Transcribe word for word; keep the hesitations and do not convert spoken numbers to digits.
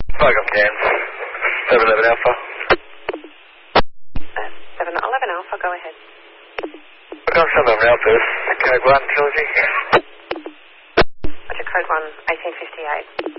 Flag up Cairns. seven eleven Alpha. Uh, seven eleven Alpha, go ahead. I've got seven eleven Alpha. This is code one, Trilogy. Roger, code one, eighteen fifty-eight.